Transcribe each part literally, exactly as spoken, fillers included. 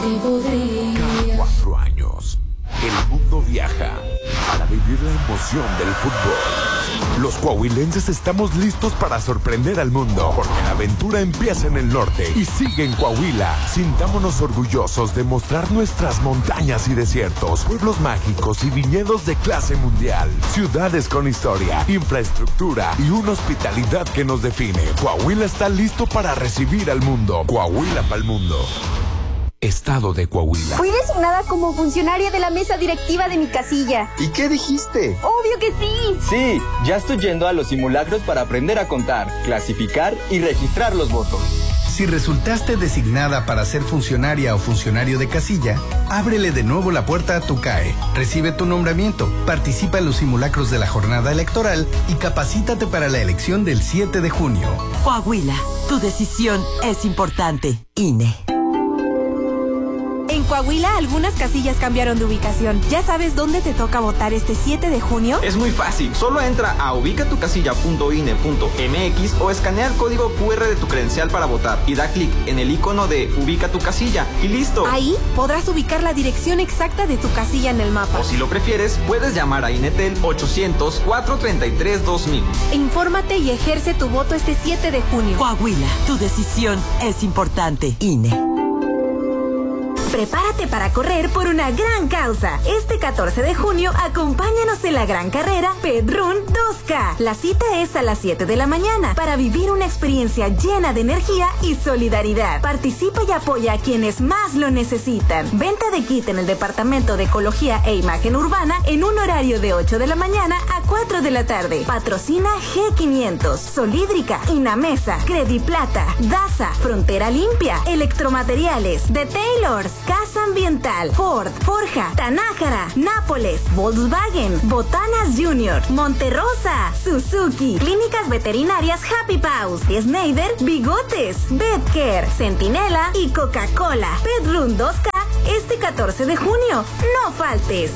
que podría. Cada cuatro años, el mundo viaja para vivir la emoción del fútbol. Los coahuilenses estamos listos para sorprender al mundo, porque la aventura empieza en el norte y sigue en Coahuila. Sintámonos orgullosos de mostrar nuestras montañas y desiertos, pueblos mágicos y viñedos de clase mundial, ciudades con historia, infraestructura y una hospitalidad que nos define. Coahuila está listo para recibir al mundo. Coahuila pa'l mundo. Estado de Coahuila. Fui designada como funcionaria de la mesa directiva de mi casilla. ¿Y qué dijiste? ¡Obvio que sí! Sí, ya estoy yendo a los simulacros para aprender a contar, clasificar y registrar los votos. Si resultaste designada para ser funcionaria o funcionario de casilla, ábrele de nuevo la puerta a tu C A E. Recibe tu nombramiento, participa en los simulacros de la jornada electoral y capacítate para la elección del siete de junio. Coahuila, tu decisión es importante. I N E. En Coahuila, algunas casillas cambiaron de ubicación. ¿Ya sabes dónde te toca votar este siete de junio? Es muy fácil. Solo entra a ubicatucasilla punto i n e punto m x o escanea el código cu erre de tu credencial para votar y da clic en el icono de Ubica tu casilla y listo. Ahí podrás ubicar la dirección exacta de tu casilla en el mapa. O si lo prefieres, puedes llamar a Inetel ochocientos, cuatrocientos treinta y tres, dos mil. Infórmate y ejerce tu voto este siete de junio. Coahuila, tu decisión es importante. I N E. Prepárate para correr por una gran causa. Este catorce de junio, acompáñanos en la gran carrera Pedrún dos K. La cita es a las siete de la mañana para vivir una experiencia llena de energía y solidaridad. Participa y apoya a quienes más lo necesitan. Venta de kit en el Departamento de Ecología e Imagen Urbana en un horario de ocho de la mañana a cuatro de la tarde. Patrocina G quinientos, Solídrica, Inamesa, Crediplata, Daza, Frontera Limpia, Electromateriales, The Taylors, Casa Ambiental, Ford, Forja, Tanájara, Nápoles, Volkswagen, Botanas Junior, Monterrosa, Suzuki, Clínicas Veterinarias Happy Paws, Schneider, Bigotes, Betcare, Centinela y Coca-Cola. Pedrún dos K este catorce de junio. No faltes.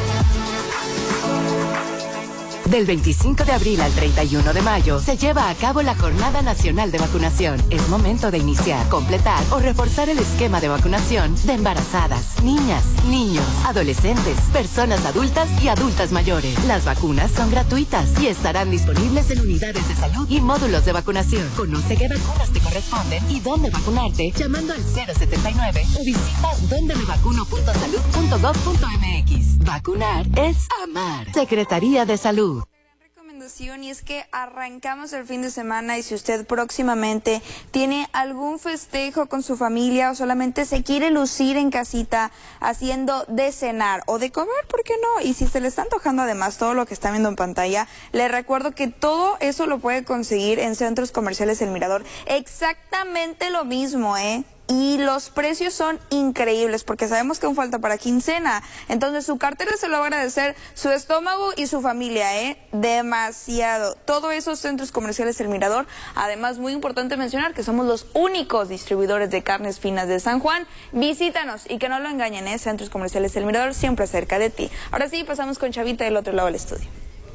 Del veinticinco de abril al treinta y uno de mayo se lleva a cabo la Jornada Nacional de Vacunación. Es momento de iniciar, completar o reforzar el esquema de vacunación de embarazadas, niñas, niños, adolescentes, personas adultas y adultas mayores. Las vacunas son gratuitas y estarán disponibles en unidades de salud y módulos de vacunación. Conoce qué vacunas te corresponden y dónde vacunarte llamando al cero setenta y nueve o visita donde me vacuno punto salud punto gov punto m x. Vacunar es amar. Secretaría de Salud. Y es que arrancamos el fin de semana y si usted próximamente tiene algún festejo con su familia o solamente se quiere lucir en casita haciendo de cenar o de comer, ¿por qué no? Y si se le está antojando además todo lo que está viendo en pantalla, le recuerdo que todo eso lo puede conseguir en Centros Comerciales El Mirador. Exactamente lo mismo, ¿eh? Y los precios son increíbles porque sabemos que aún falta para quincena. Entonces su cartera se lo va a agradecer, su estómago y su familia, ¿eh? Demasiado. Todos esos Centros Comerciales El Mirador. Además, muy importante mencionar que somos los únicos distribuidores de carnes finas de San Juan. Visítanos y que no lo engañen, ¿eh? Centros Comerciales El Mirador, siempre cerca de ti. Ahora sí, pasamos con Chavita del otro lado del estudio.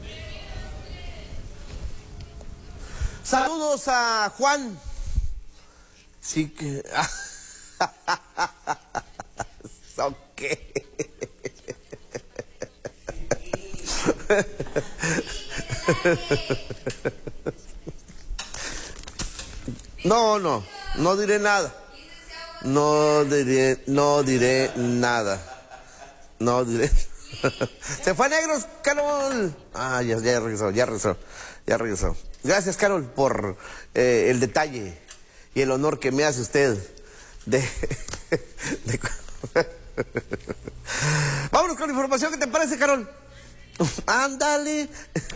Saludos a Juan. Sí que... ok. No, no, no diré nada. No diré, no diré nada. No diré. Se fue a Negros, Carol. Ah, ya, ya regresó, ya regresó, ya regresó. Gracias, Carol, por eh, el detalle y el honor que me hace usted de... de... Vámonos con la información, ¿qué te parece, Carol? Ándale.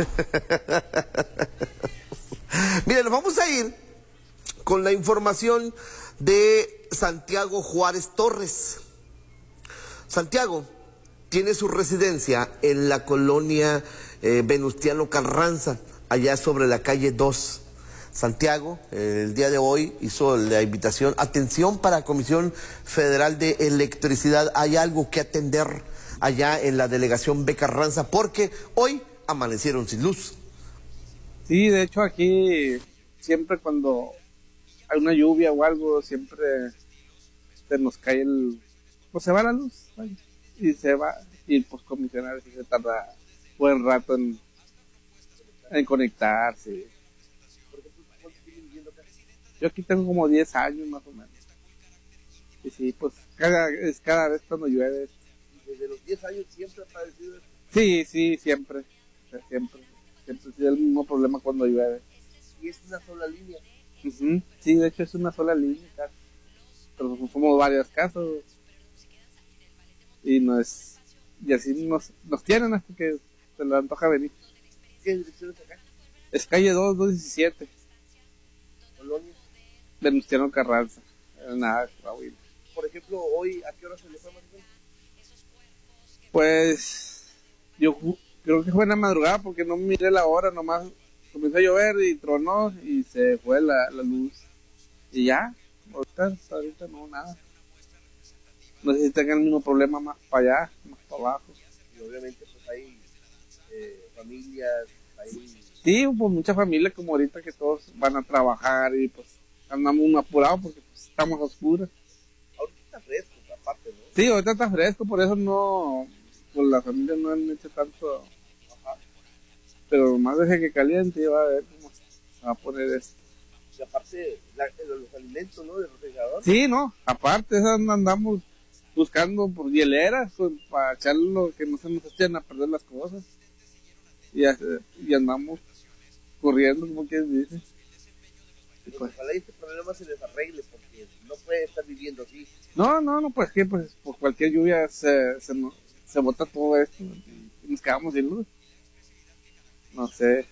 Miren, nos vamos a ir con la información de Santiago Juárez Torres. Santiago tiene su residencia en la colonia eh, Venustiano Carranza, allá sobre la calle dos. Santiago, eh, el día de hoy hizo la invitación, atención para Comisión Federal de Electricidad, hay algo que atender allá en la delegación B. Carranza, porque hoy amanecieron sin luz. Sí, de hecho aquí siempre cuando hay una lluvia o algo, siempre se nos cae el, pues se va la luz, vaya, y se va, y pues comisionar se tarda buen rato en, en conectarse. Yo aquí tengo como diez años más o menos. Y sí, pues cada, es cada vez cuando llueve. ¿Desde los diez años siempre ha padecido esto? Sí, sí, siempre. O sea, siempre. Siempre es el mismo problema cuando llueve. ¿Y es una sola línea? Uh-huh. Sí, de hecho es una sola línea. Casi. Pero somos varios casos. Y no es. Y así nos, nos tienen hasta que se les antoja venir. ¿Qué dirección es acá? Es calle dos, dos diecisiete. ¿Colonia? Venustiano Carranza. Nada, Coahuila. Por ejemplo, hoy, ¿a qué hora se le fue más o menos? Pues yo creo que fue en la madrugada porque no miré la hora, nomás comenzó a llover y tronó y se fue la, la luz. Y ya, ahorita, ahorita no, nada. No sé si tengan el mismo problema más para allá, más para abajo. Y obviamente pues hay eh, familias, hay... Sí, pues mucha familia como ahorita que todos van a trabajar y pues andamos un apurado porque pues, estamos a oscuras. Ahorita está fresco, aparte, ¿no? Sí, ahorita está fresco, por eso no, pues la familia no han hecho tanto. Ajá. Pero más deje que caliente y va a ver cómo se va a poner esto. Y aparte, la, los alimentos, ¿no? Del refrigerador. Sí, no, aparte eso andamos buscando por hieleras pues, para echarlo, que no se nos echen a perder las cosas. Y, y andamos corriendo, como quien dice. Pues, pues, ojalá este problema se les arregle porque no puede estar viviendo así. No, no, no, pues que pues por cualquier lluvia se, se, se bota todo esto y nos quedamos sin luz. No sé.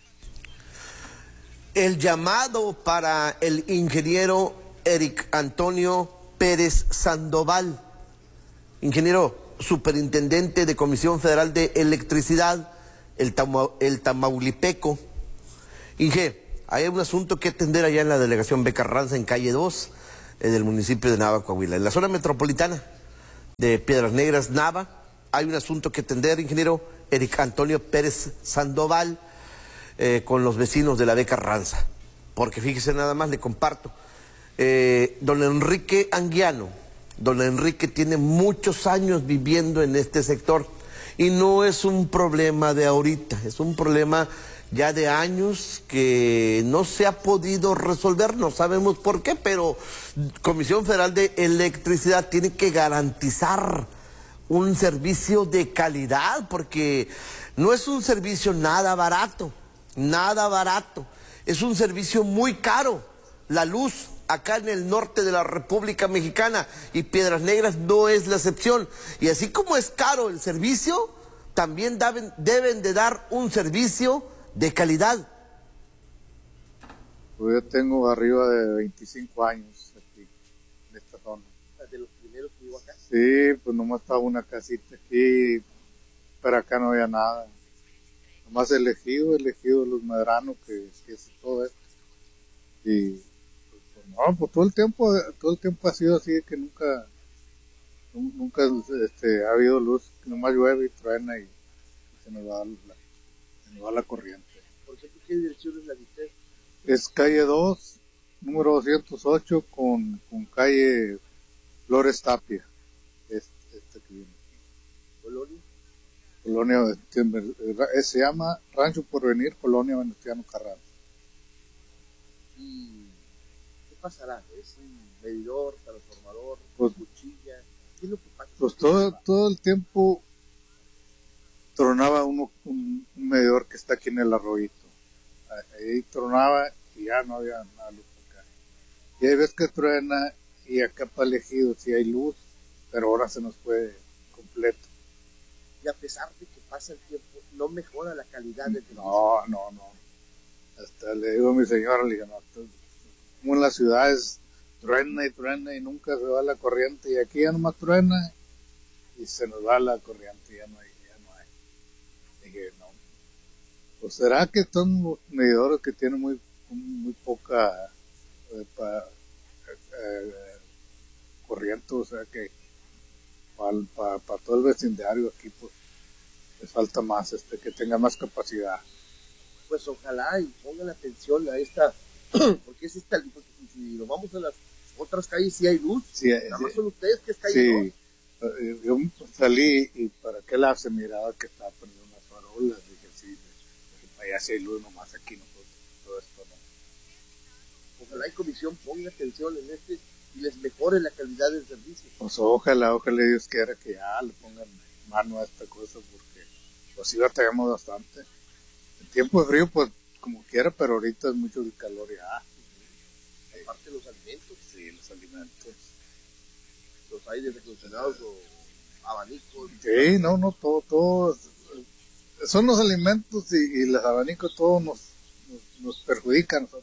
El llamado para el ingeniero Eric Antonio Pérez Sandoval, ingeniero superintendente de Comisión Federal de Electricidad, el, Tama, el Tamaulipeco. Inge, hay un asunto que atender allá en la delegación B. Carranza, en calle dos, eh, del municipio de Nava, Coahuila. En la zona metropolitana de Piedras Negras, Nava, hay un asunto que atender, ingeniero Eric Antonio Pérez Sandoval, eh, con los vecinos de la B. Carranza. Porque fíjese nada más, le comparto. Eh, don Enrique Anguiano, don Enrique tiene muchos años viviendo en este sector y no es un problema de ahorita, es un problema ya de años que no se ha podido resolver, no sabemos por qué, pero Comisión Federal de Electricidad tiene que garantizar un servicio de calidad, porque no es un servicio nada barato, nada barato, es un servicio muy caro. La luz acá en el norte de la República Mexicana y Piedras Negras no es la excepción, y así como es caro el servicio, también deben, deben de dar un servicio de calidad. Pues yo tengo arriba de veinticinco años aquí, en esta zona. ¿De los primeros que vivo acá? Sí, pues nomás estaba una casita aquí, pero acá no había nada. Nomás elegido, elegido los Medranos, que, que es todo esto. Y pues, pues, no, pues todo el tiempo, todo el tiempo ha sido así, que nunca, nunca este, ha habido luz, que nomás llueve y truena y, y se nos va la, se nos va la corriente. ¿Por qué, qué dirección es la de usted? Es calle dos, número doscientos ocho, con, con calle Flores Tapia. Este, este que viene aquí. ¿Colonia? Colonia, eh, se llama Rancho Porvenir, Colonia Venustiano Carranza. ¿Y qué pasará? ¿Es un medidor, transformador, pues, cuchilla? ¿Qué es lo que pasa? Pues todo, todo el tiempo tronaba uno, un, un medidor que está aquí en el arroyito. Ahí tronaba y ya no había nada luz acá. Y hay veces que truena y acá para elegido sí hay luz, pero ahora se nos fue completo. Y a pesar de que pasa el tiempo, no mejora la calidad del servicio. No, no, no. Hasta le digo a mi señora, le digo, no, como en las ciudades truena y truena y nunca se va la corriente, y aquí ya nomás truena y se nos va la corriente, ya no hay, ya no hay. Dije, no. Pues será que son los medidores que tienen muy, muy poca eh, pa, eh, corriente, o sea que para pa, pa todo el vecindario aquí pues les falta más, este, que tenga más capacidad. Pues ojalá y pongan atención a esta, porque es esta, porque si nos vamos a las otras calles sí hay luz, sí, nada más son ustedes que es calle sí, dos. Yo salí y para qué lado se miraba que estaba poniendo unas farolas. Dije, sí, dije, para allá sí hay luz, nomás aquí nosotros, todo esto no. Ojalá la comisión ponga atención en este y les mejore la calidad del servicio. Pues ojalá, ojalá Dios quiera que ya le pongan mano a esta cosa, porque pues sí batallamos bastante. En tiempo de frío, pues como quiera, pero ahorita es mucho el calor ya. Sí. Aparte los alimentos. Sí, los alimentos. Los aires acondicionados o abanicos. Sí, no, no, todo, todo. Son los alimentos y, y los abanicos, todo nos, nos, nos perjudican a nosotros.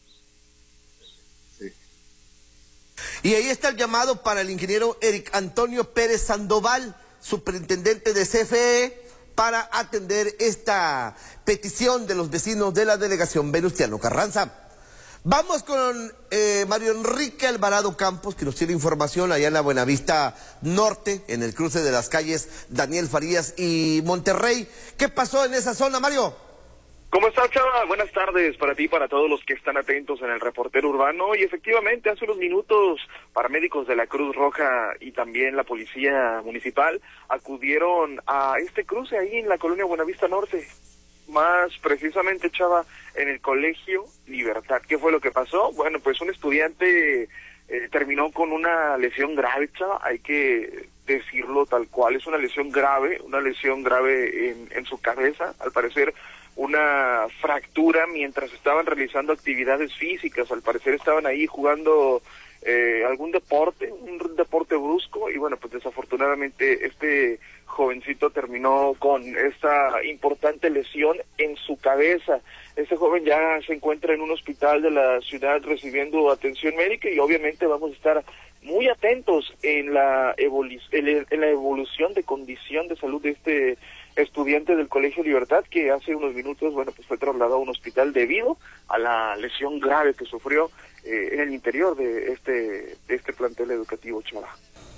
Sí. Y ahí está el llamado para el ingeniero Eric Antonio Pérez Sandoval, superintendente de C F E, para atender esta petición de los vecinos de la delegación Venustiano Carranza. Vamos con eh, Mario Enrique Alvarado Campos, que nos tiene información allá en la Buenavista Norte, en el cruce de las calles Daniel Farías y Monterrey. ¿Qué pasó en esa zona, Mario? ¿Cómo estás, Chava? Buenas tardes para ti y para todos los que están atentos en el reportero urbano. Y efectivamente, hace unos minutos, paramédicos de la Cruz Roja y también la Policía Municipal acudieron a este cruce ahí en la colonia Buenavista Norte. Más precisamente, Chava, en el Colegio Libertad. ¿Qué fue lo que pasó? Bueno, pues un estudiante eh, terminó con una lesión grave, Chava. Hay que decirlo tal cual, es una lesión grave, una lesión grave en, en su cabeza, al parecer una fractura mientras estaban realizando actividades físicas, al parecer estaban ahí jugando eh, algún deporte, un deporte brusco, y bueno, pues desafortunadamente este jovencito terminó con esta importante lesión en su cabeza. Este joven ya se encuentra en un hospital de la ciudad recibiendo atención médica y obviamente vamos a estar muy atentos en la, evolu en la evolución de condición de salud de este estudiante del Colegio Libertad, que hace unos minutos, bueno, pues fue trasladado a un hospital debido a la lesión grave que sufrió eh, en el interior de este, de este plantel educativo, Chava.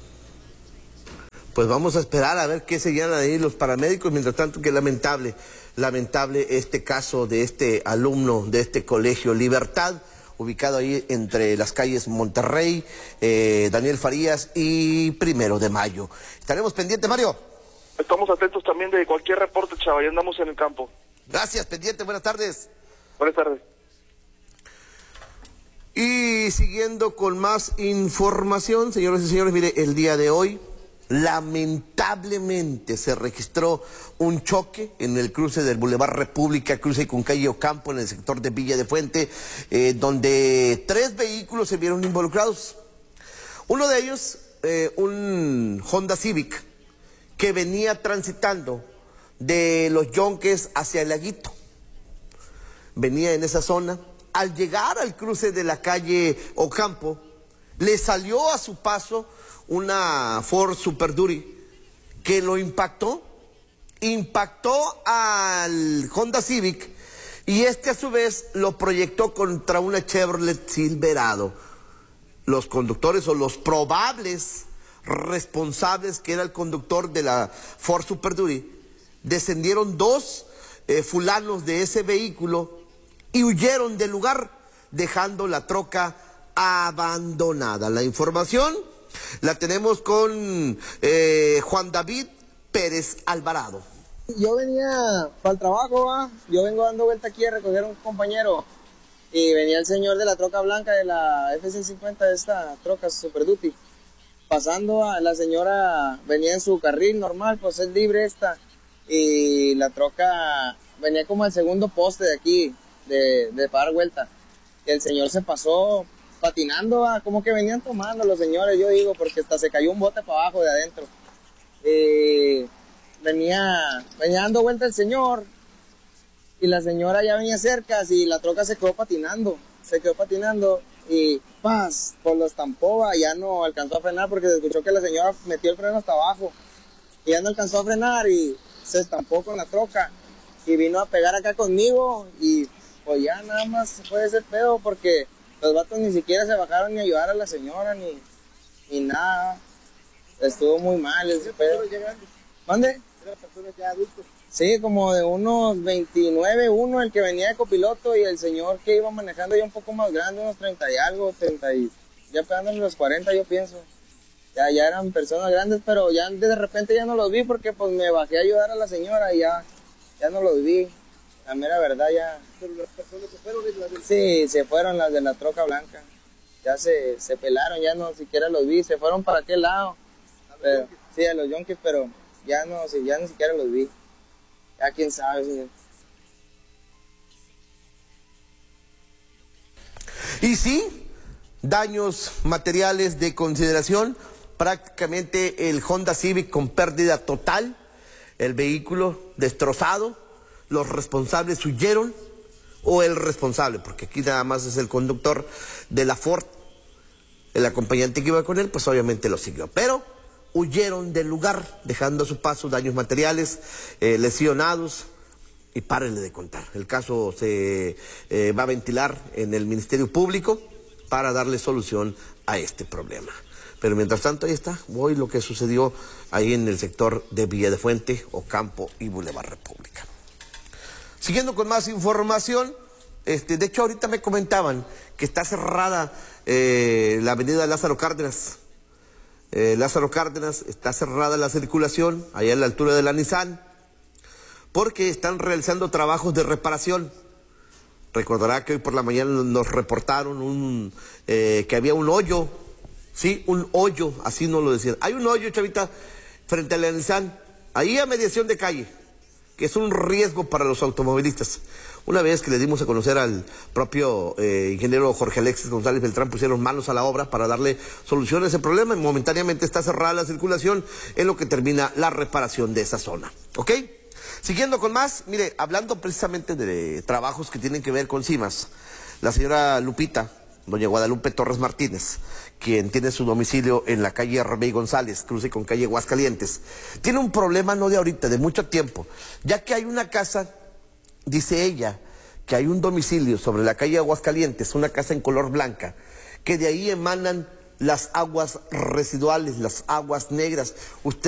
Pues vamos a esperar a ver qué señalan ahí los paramédicos. Mientras tanto, que lamentable, lamentable este caso de este alumno de este Colegio Libertad, ubicado ahí entre las calles Monterrey, eh, Daniel Farías y Primero de Mayo. Estaremos pendientes, Mario. Estamos atentos también de cualquier reporte, Chava, ya andamos en el campo. Gracias, pendiente, buenas tardes. Buenas tardes. Y siguiendo con más información, señoras y señores, mire, el día de hoy lamentablemente se registró un choque en el cruce del Boulevard República, cruce con calle Ocampo, en el sector de Villa de Fuente, eh, donde tres vehículos se vieron involucrados. Uno de ellos, eh, un Honda Civic, que venía transitando de Los Yonques hacia el Laguito. Venía en esa zona. Al llegar al cruce de la calle Ocampo, le salió a su paso una Ford Super Duty que lo impactó, impactó al Honda Civic y este a su vez lo proyectó contra una Chevrolet Silverado. Los conductores o los probables responsables, que era el conductor de la Ford Super Duty, descendieron dos eh, fulanos de ese vehículo y huyeron del lugar, dejando la troca abandonada. La información la tenemos con eh, Juan David Pérez Alvarado. Yo venía para el trabajo, ¿va? Yo vengo dando vuelta aquí a recoger a un compañero y venía el señor de la troca blanca de la F C cincuenta, de esta troca Super Duty. Pasando, a la señora venía en su carril normal, pues es libre esta, y la troca venía como al segundo poste de aquí, de, de para dar vuelta. Y el señor se pasó patinando, ¿va? Como que venían tomando los señores, yo digo, porque hasta se cayó un bote para abajo de adentro. Eh, venía, venía dando vuelta el señor, y la señora ya venía cerca, y la troca se quedó patinando, se quedó patinando, y paz, pues lo estampó, ya no alcanzó a frenar porque se escuchó que la señora metió el freno hasta abajo y ya no alcanzó a frenar y se estampó con la troca y vino a pegar acá conmigo y pues ya nada más fue ese pedo porque los vatos ni siquiera se bajaron ni a ayudar a la señora ni, ni nada. Estuvo muy mal ese pedo. ¿Mande? ¿Eran personas ya adultos? Sí, como de unos veintinueve, uno el que venía de copiloto y el señor que iba manejando ya un poco más grande, unos treinta y algo, treinta y ya pegándole los cuarenta, yo pienso. Ya, ya eran personas grandes, pero ya de repente ya no los vi porque pues me bajé a ayudar a la señora y ya, ya no los vi. La mera verdad ya... Pero las personas se fueron y las del... Sí, se fueron las de la troca blanca. Ya se, se pelaron, ya no siquiera los vi, se fueron para aquel lado. Pero, sí, a los yonkis, pero ya no, ya ni siquiera los vi. Ya quién sabe, señor. Y sí, daños materiales de consideración, prácticamente el Honda Civic con pérdida total, el vehículo destrozado, los responsables huyeron, o el responsable, porque aquí nada más es el conductor de la Ford, el acompañante que iba con él, pues obviamente lo siguió, pero huyeron del lugar, dejando a su paso daños materiales, eh, lesionados, y párenle de contar. El caso se eh, va a ventilar en el Ministerio Público para darle solución a este problema. Pero mientras tanto, ahí está, hoy lo que sucedió ahí en el sector de Villa de Fuente, Ocampo y Boulevard República. Siguiendo con más información, este, de hecho ahorita me comentaban que está cerrada eh, la avenida Lázaro Cárdenas. Eh, Lázaro Cárdenas, está cerrada la circulación, allá a la altura de la Nissan, porque están realizando trabajos de reparación. Recordará que hoy por la mañana nos reportaron un, eh, que había un hoyo, sí, un hoyo, así nos lo decían. Hay un hoyo, chavita, frente a la Nissan, ahí a mediación de calle, que es un riesgo para los automovilistas. Una vez que le dimos a conocer al propio eh, ingeniero Jorge Alexis González Beltrán, pusieron manos a la obra para darle solución a ese problema, y momentáneamente está cerrada la circulación en lo que termina la reparación de esa zona. ¿Ok? Siguiendo con más, mire, hablando precisamente de trabajos que tienen que ver con cimas, la señora Lupita, doña Guadalupe Torres Martínez, quien tiene su domicilio en la calle Remey González, cruce con calle Aguascalientes, tiene un problema no de ahorita, de mucho tiempo, ya que hay una casa, dice ella, que hay un domicilio sobre la calle Aguascalientes, una casa en color blanca, que de ahí emanan las aguas residuales, las aguas negras. Usted